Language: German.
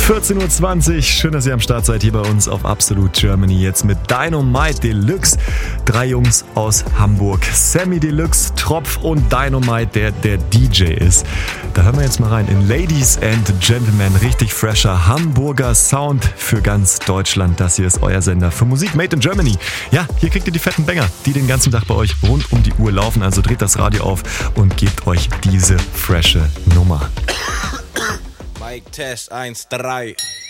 14.20 Uhr, schön, dass ihr am Start seid hier bei uns auf Absolute Germany. Jetzt mit Dynamite Deluxe. 3 Jungs aus Hamburg. Sammy Deluxe, Tropf und Dynamite, der DJ ist. Da hören wir jetzt mal rein in Ladies and Gentlemen. Richtig fresher Hamburger Sound für ganz Deutschland. Das hier ist euer Sender für Musik made in Germany. Ja, hier kriegt ihr die fetten Banger, die den ganzen Tag bei euch rund um die Uhr laufen. Also dreht das Radio auf und gebt euch diese frische Nummer. Mic Test 1, 3.